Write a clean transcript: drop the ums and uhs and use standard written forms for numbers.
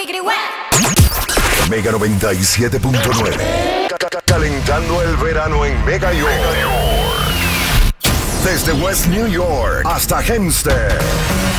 wiggity wet. Mega 97.9. Calentando el verano en Mega York. Desde West New York hasta Hempstead.